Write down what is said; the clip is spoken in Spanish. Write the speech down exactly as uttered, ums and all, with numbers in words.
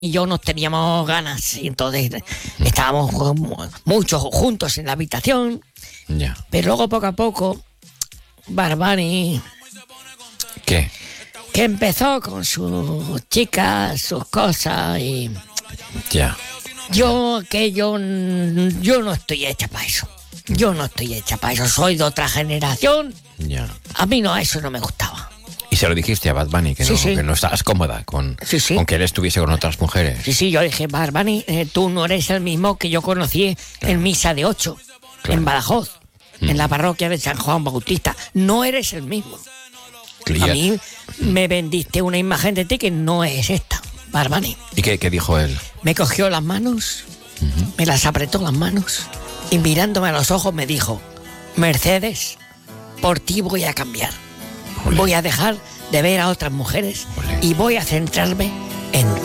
y yo nos teníamos ganas, y entonces estábamos muchos juntos en la habitación. Ya. Pero luego poco a poco Barbani, ¿Qué? que empezó con sus chicas, sus cosas, y Ya. yo que yo, yo no estoy hecha para eso. Yo no estoy hecha para eso, soy de otra generación. Ya. A mí no, eso no me gustaba. Y se lo dijiste a Bad Bunny, que, Sí, no, sí. que no estabas cómoda con, Sí, sí. con que él estuviese con otras mujeres. Sí, sí, yo dije, Barbani, eh, tú no eres el mismo que yo conocí en Misa de Ocho, Claro. en Badajoz, Mm. en la parroquia de San Juan Bautista. No eres el mismo. Y, A ya- mí me vendiste una imagen de ti que no es esta, Barbani. ¿Y qué, qué dijo él? Me cogió las manos, me las apretó las manos y mirándome a los ojos me dijo, Mercedes, por ti voy a cambiar. Ole. Voy a dejar de ver a otras mujeres Ole. y voy a centrarme en ti.